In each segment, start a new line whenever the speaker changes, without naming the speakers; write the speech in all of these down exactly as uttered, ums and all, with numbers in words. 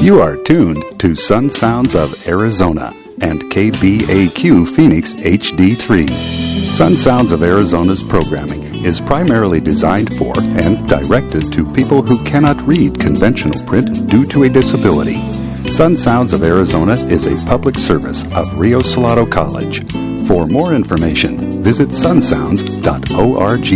You are tuned to Sun Sounds of Arizona and K B A Q Phoenix H D three. Sun Sounds of Arizona's programming is primarily designed for and directed to people who cannot read conventional print due to a disability. Sun Sounds of Arizona is a public service of Rio Salado College. For more information, visit sun sounds dot org.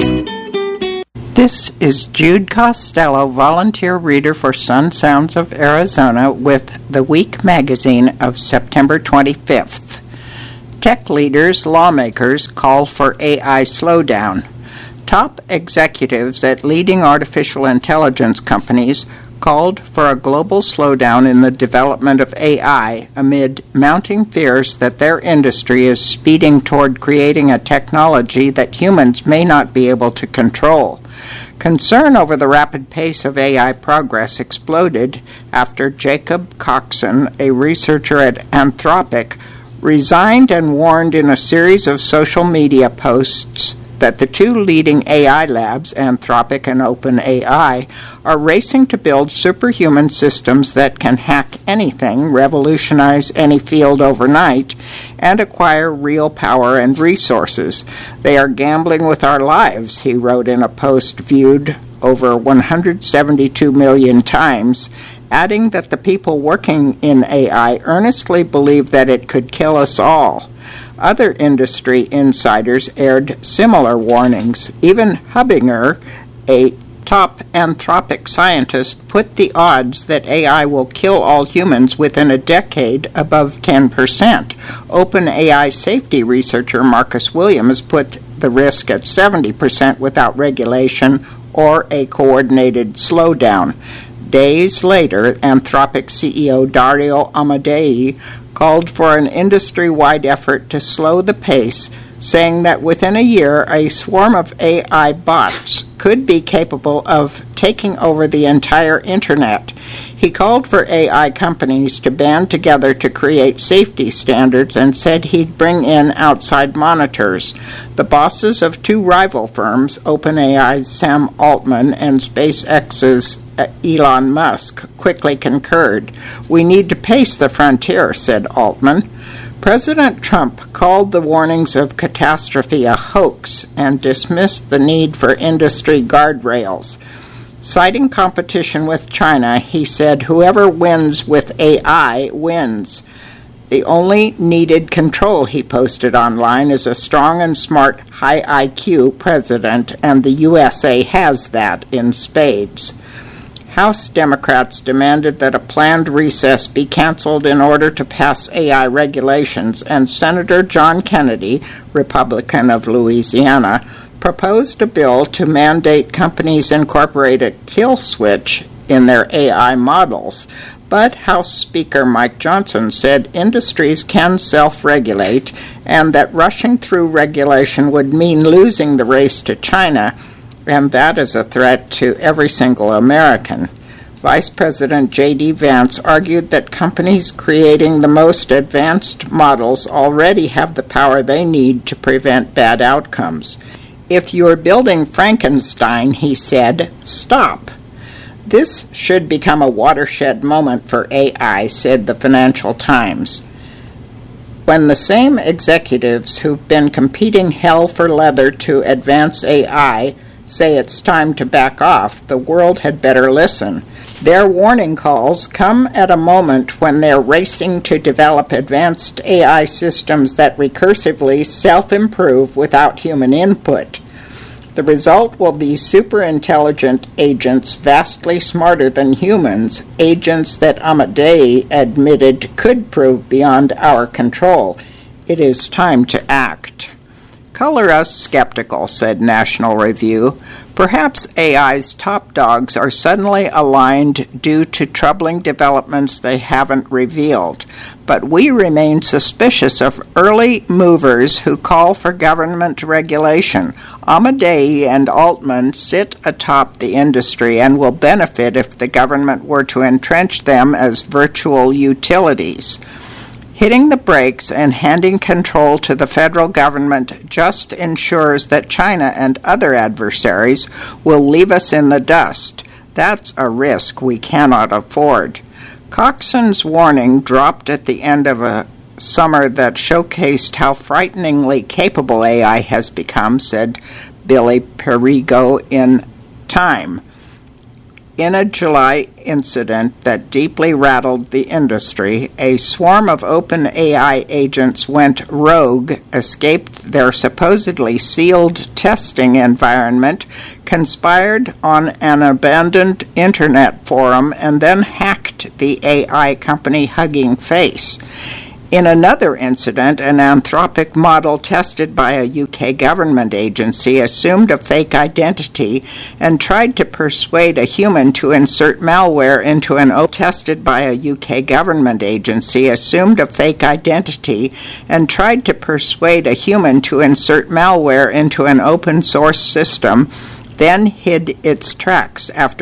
This is Jude Costello, volunteer reader for Sun Sounds of Arizona with the Week magazine of September twenty-fifth. Tech leaders, lawmakers call for A I slowdown. Top executives at leading artificial intelligence companies called for a global slowdown in the development of A I amid mounting fears that their industry is speeding toward creating a technology that humans may not be able to control. Concern over the rapid pace of A I progress exploded after Jacob Coxon, a researcher at Anthropic, resigned and warned in a series of social media posts that the two leading A I labs, Anthropic and OpenAI, are racing to build superhuman systems that can hack anything, revolutionize any field overnight, and acquire real power and resources. They are gambling with our lives, he wrote in a post viewed over one hundred seventy-two million times, adding that the people working in A I earnestly believe that it could kill us all. Other industry insiders aired similar warnings. Even Hubbinger, a top Anthropic scientist, put the odds that A I will kill all humans within a decade above ten percent. OpenAI safety researcher Marcus Williams put the risk at seventy percent without regulation or a coordinated slowdown. Days later, Anthropic C E O Dario Amodei called for an industry-wide effort to slow the pace, saying that within a year, a swarm of A I bots could be capable of taking over the entire Internet. He called for A I companies to band together to create safety standards and said he'd bring in outside monitors. The bosses of two rival firms, OpenAI's Sam Altman and SpaceX's Elon Musk, quickly concurred. "We need to pace the frontier," said Altman. President Trump called the warnings of catastrophe a hoax and dismissed the need for industry guardrails. Citing competition with China, he said, "Whoever wins with A I wins." The only needed control, he posted online, is a strong and smart, high I Q president, and the U S A has that in spades. House Democrats demanded that a planned recess be canceled in order to pass A I regulations, and Senator John Kennedy, Republican of Louisiana, proposed a bill to mandate companies incorporate a kill switch in their A I models. But House Speaker Mike Johnson said industries can self-regulate and that rushing through regulation would mean losing the race to China, and that is a threat to every single American. Vice President J D Vance argued that companies creating the most advanced models already have the power they need to prevent bad outcomes. "If you're building Frankenstein," he said, "stop." This should become a watershed moment for A I, said the Financial Times. When the same executives who've been competing hell for leather to advance A I say it's time to back off, the world had better listen. Their warning calls come at a moment when they're racing to develop advanced A I systems that recursively self-improve without human input. The result will be super-intelligent agents vastly smarter than humans, agents that Amodei admitted could prove beyond our control. It is time to act. "Color us skeptical," said National Review. "Perhaps A I's top dogs are suddenly aligned due to troubling developments they haven't revealed. But we remain suspicious of early movers who call for government regulation. Amodei and Altman sit atop the industry and will benefit if the government were to entrench them as virtual utilities. Hitting the brakes and handing control to the federal government just ensures that China and other adversaries will leave us in the dust. That's a risk we cannot afford." Coxon's warning dropped at the end of a summer that showcased how frighteningly capable A I has become, said Billy Perigo in Time. In a July incident that deeply rattled the industry, a swarm of open A I agents went rogue, escaped their supposedly sealed testing environment, conspired on an abandoned internet forum, and then hacked the A I company Hugging Face. In another incident, an Anthropic model tested by a U K government agency assumed a fake identity and tried to persuade a human to insert malware into an O tested by a U K government agency assumed a fake identity and tried to persuade a human to insert malware into an open source system, then hid its tracks after